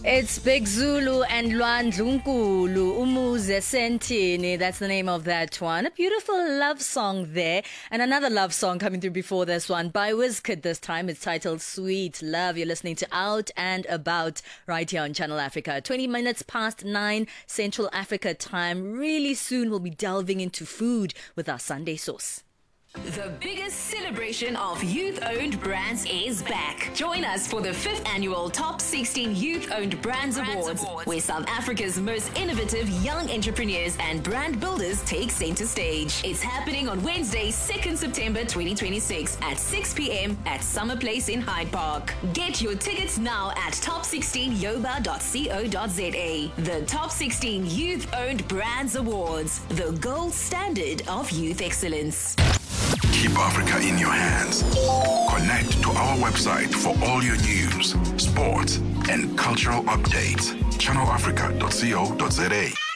It's Big Zulu and Lwandlunkulu, Umuze Sentini. That's the name of that one. A beautiful love song there. And another love song coming through before this one by Wizkid this time. It's titled Sweet Love. You're listening to Out and About right here on Channel Africa. 20 minutes past 9 Central Africa time. Really soon we'll be delving into food with our Sunday sauce. The biggest celebration of youth-owned brands is back. Join us for the 5th annual Top 16 Youth-Owned Brands Awards, where South Africa's most innovative young entrepreneurs and brand builders take center stage. It's happening on Wednesday, 2nd September 2026 at 6 p.m. at Summer Place in Hyde Park. Get your tickets now at top16yoba.co.za. The Top 16 Youth-Owned Brands Awards, the gold standard of youth excellence. Keep Africa in your hands. Connect to our website for all your news, sports, and cultural updates. channelafrica.co.za